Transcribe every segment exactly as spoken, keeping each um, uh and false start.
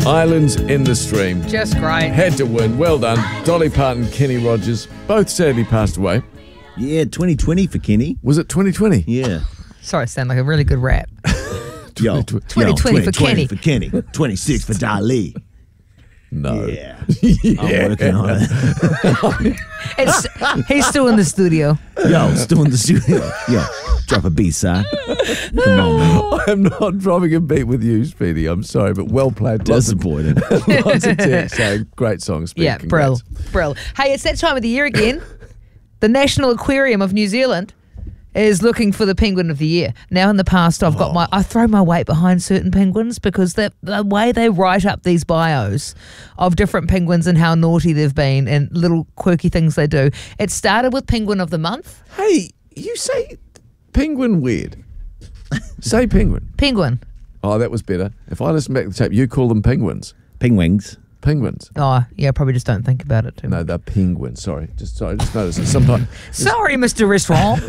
Islands in the Stream. Just great. Had to win. Well done. Dolly Parton, Kenny Rogers, both sadly passed away. Yeah, twenty twenty for Kenny. Was it twenty twenty? Yeah. Sorry, I sound like a really good rap. Yo, twenty twenty for Kenny. for Kenny. twenty-six for Dali. No. Yeah. Yeah. I'm working on it. It's, he's still in the studio. Yo, still in the studio. Yo, drop a beat, son. Come on, man. I'm not dropping a beat with you, Speedy. I'm sorry, but well played. Lots of- Disappointed. Lots of text saying, great song, Speedy. Yeah, Congrats. brill, brill. Hey, it's that time of the year again. The National Aquarium of New Zealand is looking for the penguin of the year. Now, in the past, I've got my I throw my weight behind certain penguins because the the way they write up these bios of different penguins and how naughty they've been and little quirky things they do. It started with Penguin of the Month. Hey, you say penguin weird. Say penguin. Penguin. Oh, that was better. If I listen back to the tape, you call them penguins. Penguins. Penguins. Oh, yeah, probably just don't think about it too much. No, they're penguins. Sorry. Just sorry. Just notice it. Sometimes. Sorry, Mister Restaurant.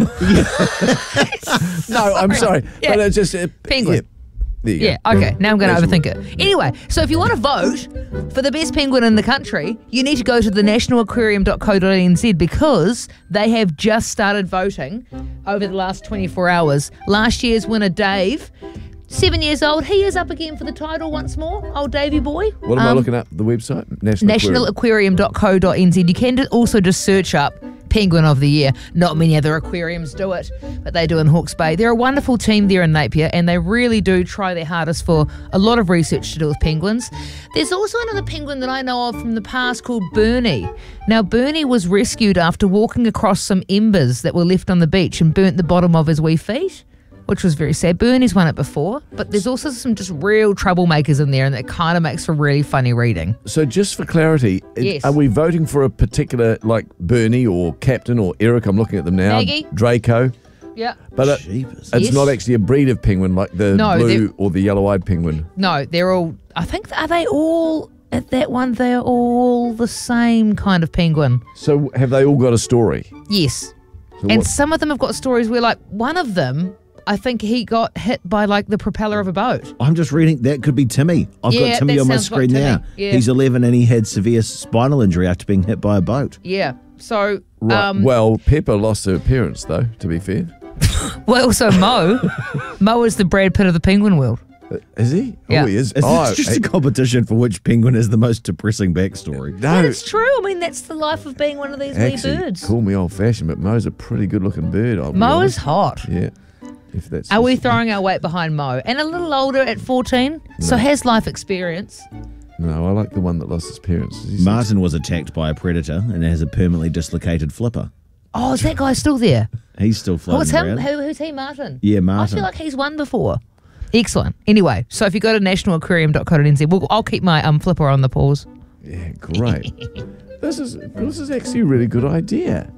No, I'm sorry. Yeah. But it's just. Uh, Penguin. Yeah. There you Yeah, go. okay. Now I'm going to That's overthink right. it. Anyway, so if you want to vote for the best penguin in the country, you need to go to the national aquarium dot co dot n z because they have just started voting over the last twenty-four hours. Last year's winner, Dave, seven years old, he is up again for the title once more. Old Davey boy. What am I Um, looking up? The website? National, national aquarium dot co dot n z. You can also just search up Penguin of the Year. Not many other aquariums do it, but they do in Hawke's Bay. They're a wonderful team there in Napier, and they really do try their hardest for a lot of research to do with penguins. There's also another penguin that I know of from the past called Bernie. Now, Bernie was rescued after walking across some embers that were left on the beach and burnt the bottom of his wee feet, which was very sad. Bernie's won it before, but there's also some just real troublemakers in there, and it kind of makes for really funny reading. So just for clarity, it- Yes. are we voting for a particular, like Bernie or Captain or Eric? I'm looking at them now. Maggie? Draco. Yeah. But it, Jeepers. it's Yes. not actually a breed of penguin like the No, blue they're- or the yellow-eyed penguin. No, they're all, I think, are they all, at that one, they're all the same kind of penguin. So have they all got a story? Yes. So And what- some of them have got stories where, like, one of them, I think he got hit by, like, the propeller of a boat. I'm just reading. That could be Timmy. I've Yeah, got Timmy that on my sounds like screen Timmy. now. Yeah. He's eleven and he had severe spinal injury after being hit by a boat. Yeah. So, Right. um, well, Pepper lost her appearance, though, to be fair. well, also Mo. Mo is the Brad Pitt of the penguin world. Uh, Is he? Yeah. Oh, he is. Is oh, this just hey, a competition for which penguin has the most depressing backstory? no, It's true. I mean, that's the life of being one of these actually, wee birds. call me old-fashioned, but Mo's a pretty good-looking bird. I'll be Mo honest. is hot. Yeah. If that's Are we his- throwing our weight behind Mo? And a little older at fourteen, so has life experience. No, I like the one that lost his parents. He's- Martin was attacked by a predator and has a permanently dislocated flipper. Oh, is that guy still there? He's still floating What's him? around. Who, who's he, Martin? Yeah, I Martin. feel like he's won before. Excellent. Anyway, so if you go to national aquarium dot co dot n z, we'll, I'll keep my um, flipper on the pause. Yeah, great. this is this is actually a really good idea.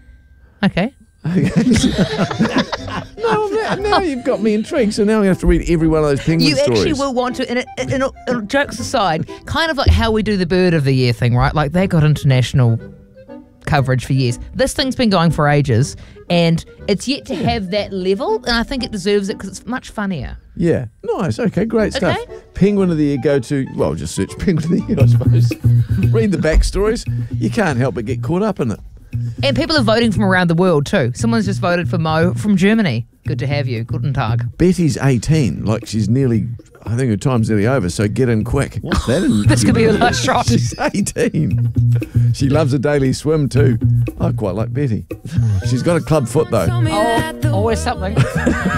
Okay. No, now, now you've got me intrigued. So now we have to read every one of those penguin You stories. actually will want to, and, it, and, it, and jokes aside, kind of like how we do the bird of the year thing, right? Like they got international coverage for years. This thing's been going for ages, and it's yet to have that level, and I think it deserves it because it's much funnier. Yeah, nice. Okay, great stuff. Okay. Penguin of the Year, go to, well, just search Penguin of the Year, I suppose. Read the backstories. You can't help but get caught up in it. And people are voting from around the world too. Someone's just voted for Mo from Germany. Good to have you. Guten Tag. Betty's eighteen, like she's nearly, I think her time's nearly over, so get in quick. What's that? In- This could be a last shot. She's eighteen. She loves a daily swim too. I quite like Betty. She's got a club foot though. Oh, always something.